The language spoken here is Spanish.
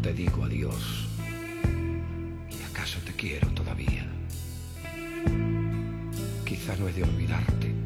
te digo adiós? ¿Y acaso te quiero todavía? Quizá no he de olvidarte,